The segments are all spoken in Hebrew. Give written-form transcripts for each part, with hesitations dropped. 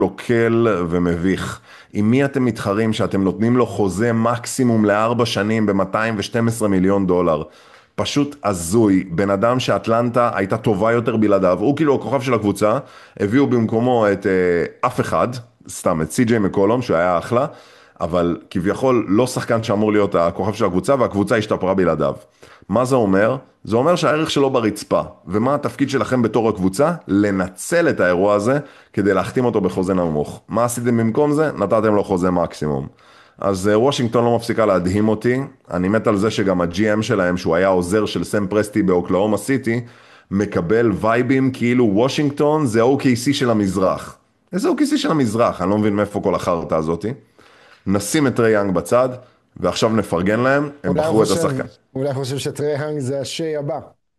קלוקל ומביך. עם מי אתם מתחרים שאתם נותנים לו חוזה מקסימום ל4 שנים ב-212 מיליון דולר? פשוט הזוי. בן אדם שאטלנטה הייתה טובה יותר בלעדיו, הוא כאילו הכוכב של הקבוצה, הביאו במקומו את אף אחד, סתם את סי.ג'יי מקולום, שהוא היה אחלה, אבל כביכול לא שחקן שאמור להיות הכוכב של הקבוצה, והקבוצה השתפרה בלעדיו. מה זה אומר? זה אומר שהערך שלו ברצפה. ומה התפקיד שלכם בתור הקבוצה? לנצל את האירוע הזה כדי להחתים אותו בחוזה נמוך. מה עשיתם במקום זה? נתתם לו חוזה מקסימום. אז וושינגטון לא מפסיקה להדהים אותי. אני מת על זה שגם ה-GM שלהם, שהוא היה עוזר של סם פרסטי באוקלאומה סיטי, מקבל וייבים כאילו וושינגטון זה OKC של המזרח. איזה OKC של המזרח? אני לא מבין מאיפה כל החרטה הזאתי. נשים את טרי יאנג בצד, ועכשיו נפרגן להם, הם אולי הוא בחרו את חושב, השחקן. אולי הוא חושב שטרי האנג זה השי הבא.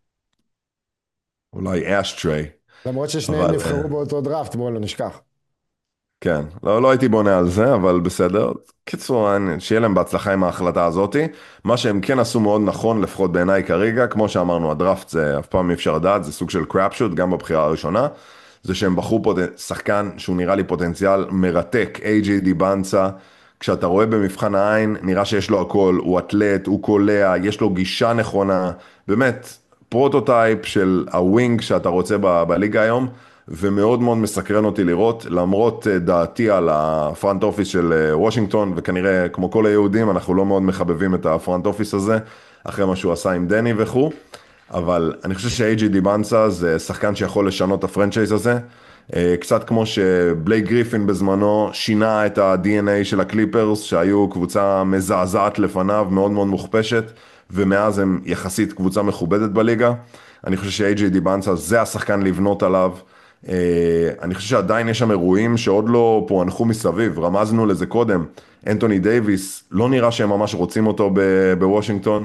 אולי אשטריי, למרות ששניהם אבל נבחרו באותו דראפט, בואו לא נשכח. כן, לא הייתי בונה על זה, אבל בסדר. קיצור, שיהיה להם בהצלחה עם ההחלטה הזאתי. מה שהם כן עשו מאוד נכון, לפחות בעיניי כרגע, כמו שאמרנו, הדראפט זה אף פעם אי אפשר לדעת, זה סוג של קראפ שוט, גם בבחירה הראשונה, זה שהם בחרו פה שחקן שהוא נראה לי פוטנציאל מרתק, איי-ג'יי דיבנצה, כשאתה רואה במבחן העין, נראה שיש לו הכל, הוא אתלט, הוא קולע, יש לו גישה נכונה, באמת, פרוטוטייפ של הווינג שאתה רוצה בליגה היום, ומאוד מאוד מסקרן אותי לראות, למרות דעתי על הפרנט אופיס של וושינגטון, וכנראה כמו כל היהודים, אנחנו לא מאוד מחבבים את הפרנט אופיס הזה, אחרי מה שהוא עשה עם דני וכו', אבל אני חושב שאייג'י דיבנסה זה שחקן שיכול לשנות את הפרנצ'ייז הזה, קצת כמו שבלייק גריפין בזמנו שינה את ה-DNA של הקליפרס, שהיו קבוצה מזעזעת לפניו, מאוד מאוד מוכפשת, ומאז הם יחסית קבוצה מכובדת בליגה. אני חושב שאייג'י דיבנסה זה השחקן לבנות עליו. אני חושב שעדיין יש שם אירועים שעוד לא פוענחו מסביב, רמזנו לזה קודם. אנטוני דייביס, לא נראה שהם ממש רוצים אותו בוושינגטון,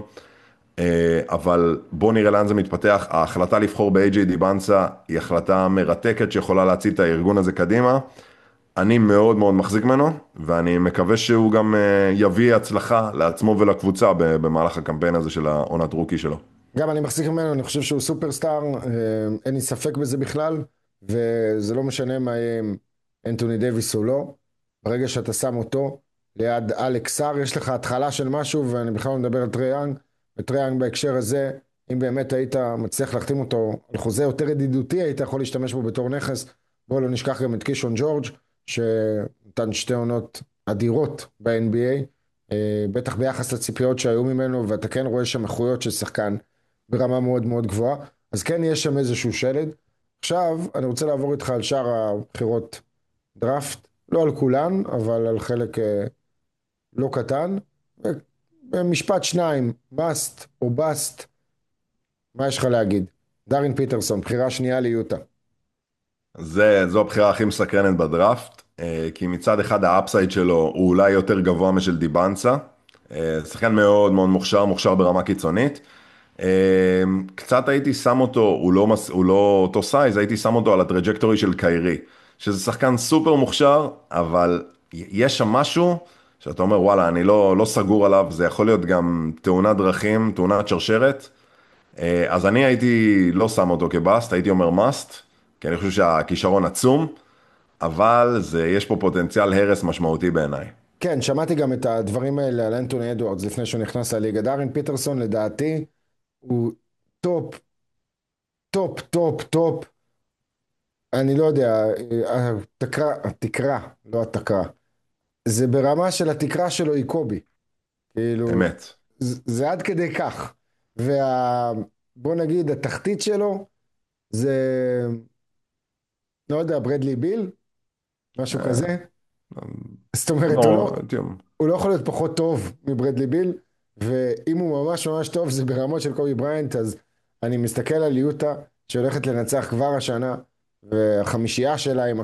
אבל בוא נראה לאן זה מתפתח. ההחלטה לבחור ב-AJ דיבנסה היא החלטה מרתקת שיכולה להציל את הארגון הזה קדימה. אני מאוד מאוד מחזיק ממנו, ואני מקווה שהוא גם יביא הצלחה לעצמו ולקבוצה במהלך הקמפיין הזה של העונת רוקי שלו. גם אני מחזיק ממנו, אני חושב שהוא סופרסטאר, אין לי ספק בזה בכלל, וזה לא משנה מה יהיה עם אנטוני דייביס או לא. ברגע שאתה שם אותו ליד אלכס סאר, יש לך התחלה של משהו, ואני בכלל לא מדבר על טרי יאנג, וטרי יאנג בהקשר הזה, אם באמת היית מצליח להחתים אותו על חוזה יותר ידידותי, היית יכול להשתמש בו בתור נכס. בואו לא נשכח גם את קישון ג'ורג', שנתן 2 עונות אדירות ב-NBA, בטח ביחס לציפיות שהיו ממנו, ואתה כן רואה שם איכויות של שחקן ברמה מאוד מאוד גבוהה, אז כן יש שם איזשהו שלד. עכשיו אני רוצה לעבור איתך על שאר הבחירות דראפט, לא על כולן, אבל על חלק לא קטן. במשפט שניים, מאסט או באסט, מה יש לך להגיד? דארין פיטרסון, בחירה שנייה ליוטה. זו הבחירה הכי מסקרנת בדראפט, כי מצד אחד האפסייד שלו הוא אולי יותר גבוה משל דיבנצה, שחקן מאוד מאוד מוכשר, מוכשר ברמה קיצונית. קצת הייתי שם אותו, הוא לא אותו סייז, הייתי שם אותו על הטראג'קטורי של קיירי, שזה שחקן סופר מוכשר, אבל יש שם משהו שאתה אומר, וואלה, אני לא סגור עליו, זה יכול להיות גם תאונת דרכים, תאונת שרשרת, אז אני הייתי לא שם אותו כבאסט, הייתי אומר מאסט, כי אני חושב שהכישרון עצום, אבל יש פה פוטנציאל הרס משמעותי בעיניי. כן, שמעתי גם את הדברים האלה על אנטוני אדוארדס לפני שהוא נכנס לליגה. דארין פיטרסון לדעתי הוא טופ, טופ, טופ, טופ. אני לא יודע, התקרה, לא התקרה. זה ברמה של התקרה שלו היא קובי. כאילו, אמת. זה עד כדי כך. בוא נגיד, התחתית שלו זה, לא יודע, ברדלי ביל, משהו אה, כזה. זאת אומרת, לא, תיאום. הוא לא יכול להיות פחות טוב מברדלי ביל, ואם הוא ממש ממש טוב זה ברמות של קובי בריינט, אז אני מסתכל על יוטה שהולכת לנצח כבר השנה, והחמישייה שלה עם